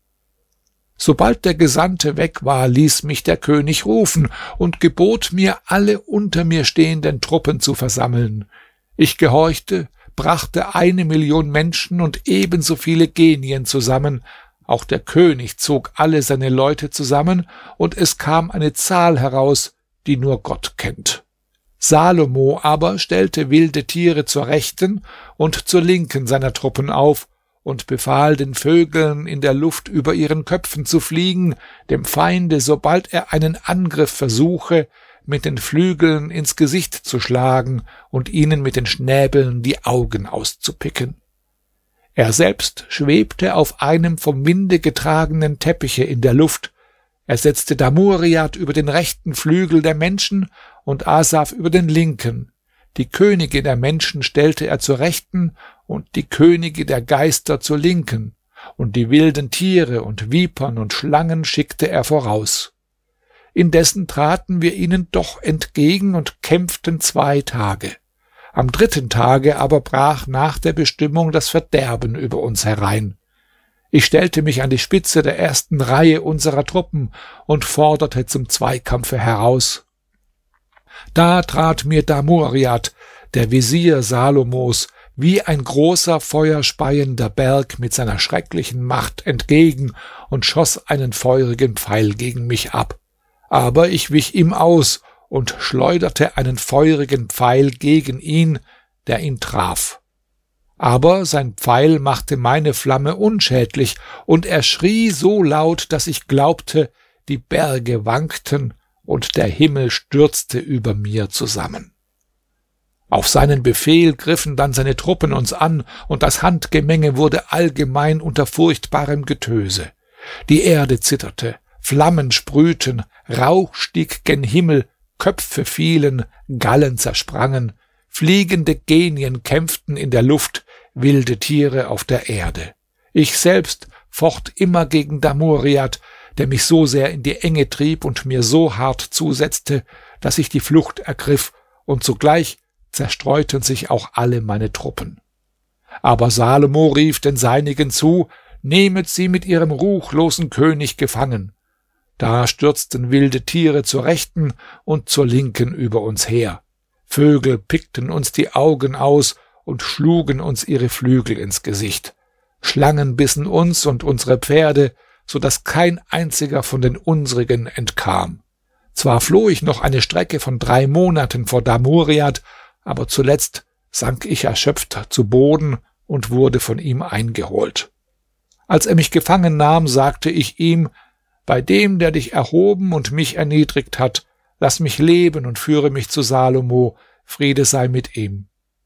Sobald der Gesandte weg war, ließ mich der König rufen und gebot mir, alle unter mir stehenden Truppen zu versammeln. Ich gehorchte, brachte eine Million Menschen und ebenso viele Genien zusammen. Auch der König zog alle seine Leute zusammen, und es kam eine Zahl heraus, die nur Gott kennt. Salomo aber stellte wilde Tiere zur Rechten und zur Linken seiner Truppen auf und befahl den Vögeln in der Luft über ihren Köpfen zu fliegen, dem Feinde, sobald er einen Angriff versuche, mit den Flügeln ins Gesicht zu schlagen und ihnen mit den Schnäbeln die Augen auszupicken. Er selbst schwebte auf einem vom Winde getragenen Teppiche in der Luft. Er setzte Damuriat über den rechten Flügel der Menschen und Asaf über den linken. Die Könige der Menschen stellte er zur Rechten und die Könige der Geister zur Linken, und die wilden Tiere und Vipern und Schlangen schickte er voraus. Indessen traten wir ihnen doch entgegen und kämpften zwei Tage. Am dritten Tage aber brach nach der Bestimmung das Verderben über uns herein. Ich stellte mich an die Spitze der ersten Reihe unserer Truppen und forderte zum Zweikampfe heraus. Da trat mir Damuriat, der Wesir Salomos, wie ein großer feuerspeiender Berg mit seiner schrecklichen Macht entgegen und schoss einen feurigen Pfeil gegen mich ab. Aber ich wich ihm aus und schleuderte einen feurigen Pfeil gegen ihn, der ihn traf. Aber sein Pfeil machte meine Flamme unschädlich, und er schrie so laut, dass ich glaubte, die Berge wankten und der Himmel stürzte über mir zusammen. Auf seinen Befehl griffen dann seine Truppen uns an, und das Handgemenge wurde allgemein unter furchtbarem Getöse. Die Erde zitterte, Flammen sprühten, Rauch stieg gen Himmel, Köpfe fielen, Gallen zersprangen, fliegende Genien kämpften in der Luft, wilde Tiere auf der Erde. Ich selbst focht immer gegen Damuriat, der mich so sehr in die Enge trieb und mir so hart zusetzte, dass ich die Flucht ergriff, und sogleich zerstreuten sich auch alle meine Truppen. Aber Salomo rief den Seinigen zu: Nehmet sie mit ihrem ruchlosen König gefangen. Da stürzten wilde Tiere zur Rechten und zur Linken über uns her. Vögel pickten uns die Augen aus und schlugen uns ihre Flügel ins Gesicht. Schlangen bissen uns und unsere Pferde, so dass kein einziger von den unsrigen entkam. Zwar floh ich noch eine Strecke von drei Monaten vor Damuriat, aber zuletzt sank ich erschöpft zu Boden und wurde von ihm eingeholt. Als er mich gefangen nahm, sagte ich ihm: Bei dem, der dich erhoben und mich erniedrigt hat, lass mich leben und führe mich zu Salomo, Friede sei mit ihm.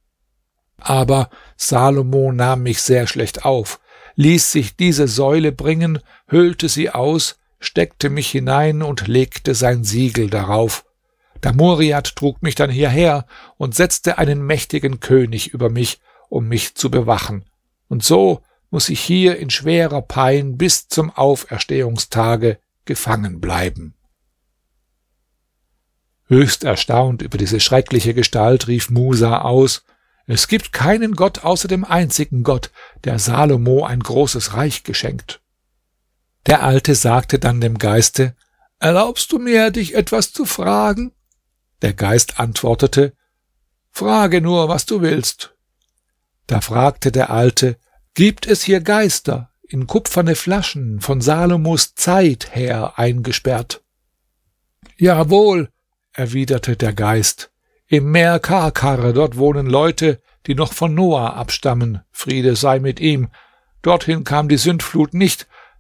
Aber Salomo nahm mich sehr schlecht auf, ließ sich diese Säule bringen, höhlte sie aus, steckte mich hinein und legte sein Siegel darauf. Damuriat trug mich dann hierher und setzte einen mächtigen König über mich, um mich zu bewachen. Und so muss ich hier in schwerer Pein bis zum Auferstehungstage gefangen bleiben. Höchst erstaunt über diese schreckliche Gestalt rief Musa aus: Es gibt keinen Gott außer dem einzigen Gott, der Salomo ein großes Reich geschenkt. Der Alte sagte dann dem Geiste: Erlaubst du mir, dich etwas zu fragen? Der Geist antwortete: Frage nur, was du willst. Da fragte der Alte: Gibt es hier Geister, in kupferne Flaschen, von Salomos Zeit her eingesperrt? Jawohl, erwiderte der Geist, im Meer Karkar, dort wohnen Leute, die noch von Noah abstammen, Friede sei mit ihm. Dorthin kam die Sündflut nicht,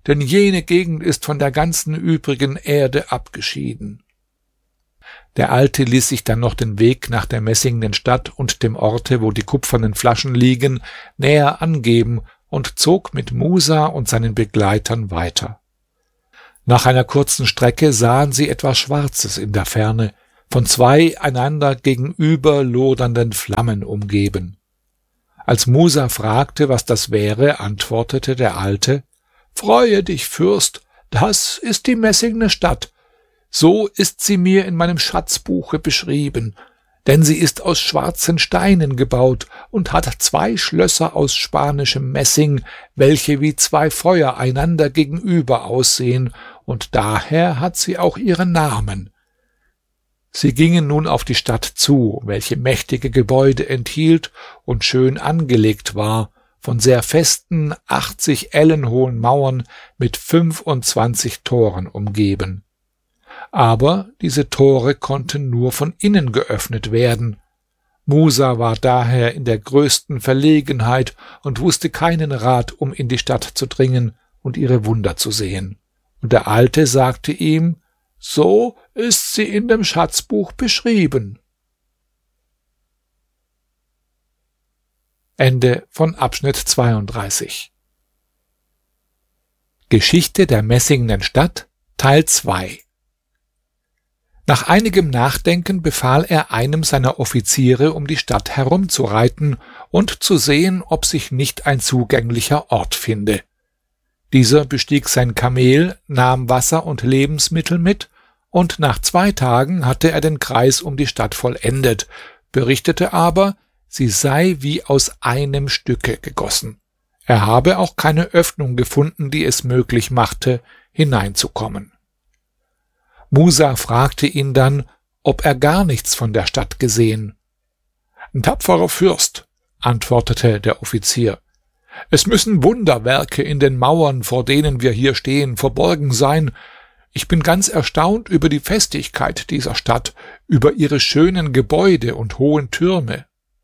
denn jene Gegend ist von der ganzen übrigen Erde abgeschieden. Der Alte ließ sich dann noch den Weg nach der messingnen Stadt und dem Orte, wo die kupfernen Flaschen liegen, näher angeben und zog mit Musa und seinen Begleitern weiter. Nach einer kurzen Strecke sahen sie etwas Schwarzes in der Ferne, von zwei einander gegenüber lodernden Flammen umgeben. Als Musa fragte, was das wäre, antwortete der Alte: »Freue dich, Fürst, das ist die messingne Stadt. So ist sie mir in meinem Schatzbuche beschrieben, denn sie ist aus schwarzen Steinen gebaut und hat zwei Schlösser aus spanischem Messing, welche wie zwei Feuer einander gegenüber aussehen, und daher hat sie auch ihren Namen.« Sie gingen nun auf die Stadt zu, welche mächtige Gebäude enthielt und schön angelegt war, von sehr festen, achtzig Ellen hohen Mauern mit fünfundzwanzig Toren umgeben. Aber diese Tore konnten nur von innen geöffnet werden. Musa war daher in der größten Verlegenheit und wusste keinen Rat, um in die Stadt zu dringen und ihre Wunder zu sehen. Und der Alte sagte ihm: »So ist sie in dem Schatzbuch beschrieben.« Ende von Abschnitt zweiunddreißig. Geschichte der messingnen Stadt Teil zwei. Nach einigem Nachdenken befahl er einem seiner Offiziere, um die Stadt herumzureiten und zu sehen, ob sich nicht ein zugänglicher Ort finde. Dieser bestieg sein Kamel, nahm Wasser und Lebensmittel mit, und nach zwei Tagen hatte er den Kreis um die Stadt vollendet, berichtete aber, sie sei wie aus einem Stücke gegossen. Er habe auch keine Öffnung gefunden, die es möglich machte, hineinzukommen. Musa fragte ihn dann, ob er gar nichts von der Stadt gesehen. »Tapferer Fürst«, antwortete der Offizier, »es müssen Wunderwerke in den Mauern, vor denen wir hier stehen, verborgen sein. Ich bin ganz erstaunt über die Festigkeit dieser Stadt, über ihre schönen Gebäude und hohen Türme.«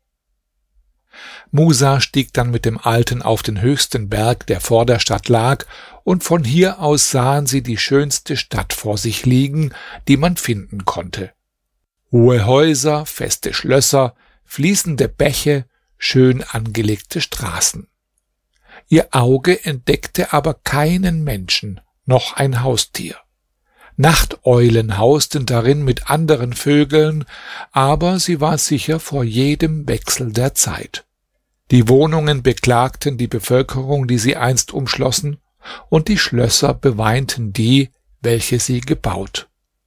Musa stieg dann mit dem Alten auf den höchsten Berg, der vor der Stadt lag, und von hier aus sahen sie die schönste Stadt vor sich liegen, die man finden konnte. Hohe Häuser, feste Schlösser, fließende Bäche, schön angelegte Straßen. Ihr Auge entdeckte aber keinen Menschen, noch ein Haustier. Nachteulen hausten darin mit anderen Vögeln, aber sie war sicher vor jedem Wechsel der Zeit. Die Wohnungen beklagten die Bevölkerung, die sie einst umschlossen, und die Schlösser beweinten die, welche sie gebaut.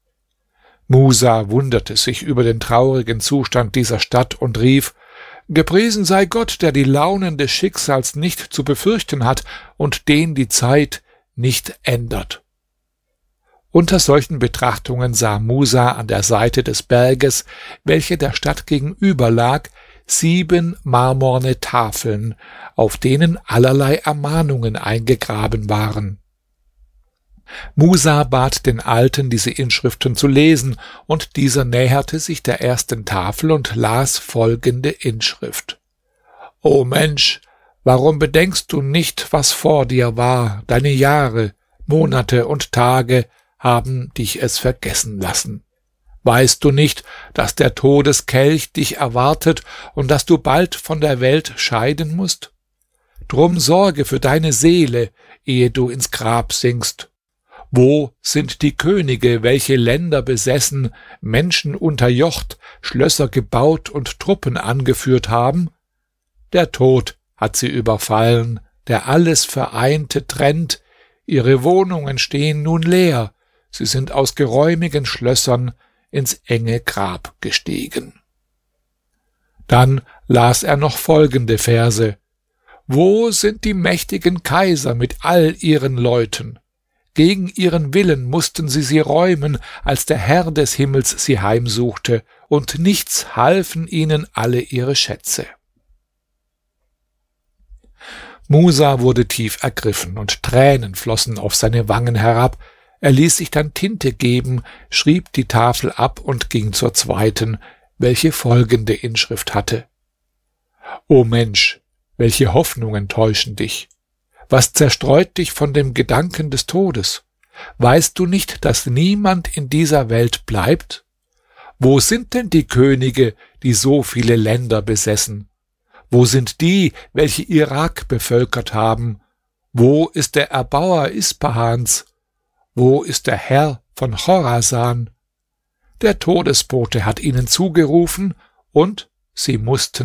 Musa wunderte sich über den traurigen Zustand dieser Stadt und rief: »Gepriesen sei Gott, der die Launen des Schicksals nicht zu befürchten hat und den die Zeit nicht ändert.« Unter solchen Betrachtungen sah Musa an der Seite des Berges, welche der Stadt gegenüber lag, sieben marmorne Tafeln, auf denen allerlei Ermahnungen eingegraben waren. Musa bat den Alten, diese Inschriften zu lesen, und dieser näherte sich der ersten Tafel und las folgende Inschrift: »O Mensch, warum bedenkst du nicht, was vor dir war? Deine Jahre, Monate und Tage haben dich es vergessen lassen. Weißt du nicht, dass der Todeskelch dich erwartet und dass du bald von der Welt scheiden musst? Drum sorge für deine Seele, ehe du ins Grab sinkst. Wo sind die Könige, welche Länder besessen, Menschen unterjocht, Schlösser gebaut und Truppen angeführt haben? Der Tod hat sie überfallen, der alles Vereinte trennt, ihre Wohnungen stehen nun leer, sie sind aus geräumigen Schlössern ins enge Grab gestiegen.« Dann las er noch folgende Verse: »Wo sind die mächtigen Kaiser mit all ihren Leuten? Gegen ihren Willen mussten sie sie räumen, als der Herr des Himmels sie heimsuchte, und nichts halfen ihnen alle ihre Schätze.« Musa wurde tief ergriffen, und Tränen flossen auf seine Wangen herab. Er ließ sich dann Tinte geben, schrieb die Tafel ab und ging zur zweiten, welche folgende Inschrift hatte: »O Mensch, welche Hoffnungen täuschen dich? Was zerstreut dich von dem Gedanken des Todes? Weißt du nicht, dass niemand in dieser Welt bleibt? Wo sind denn die Könige, die so viele Länder besessen? Wo sind die, welche Irak bevölkert haben? Wo ist der Erbauer Ispahans? Wo ist der Herr von Chorasan? Der Todesbote hat ihnen zugerufen, und sie mussten